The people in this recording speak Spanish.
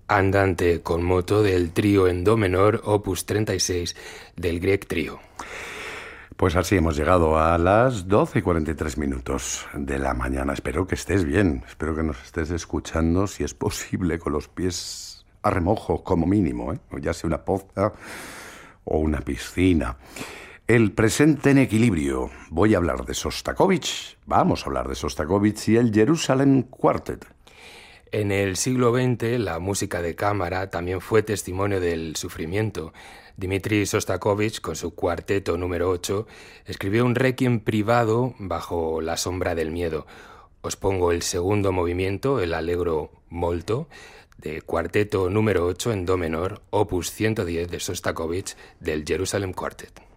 Andante con moto del trío en do menor, opus 36 del Grieg Trio. Pues así hemos llegado a las 12:43 de la mañana. Espero que estés bien, espero que nos estés escuchando, si es posible, con los pies a remojo, como mínimo, o ya sea una poza o una piscina. El presente en equilibrio. Voy a hablar de Sostakovich, vamos a hablar de Sostakovich y el Jerusalem Quartet. En el siglo XX, la música de cámara también fue testimonio del sufrimiento. Dmitri Sostakovich, con su cuarteto número 8, escribió un requiem privado bajo la sombra del miedo. Os pongo el segundo movimiento, el Allegro molto, de cuarteto número 8 en do menor, opus 110 de Sostakovich, del Jerusalem Quartet.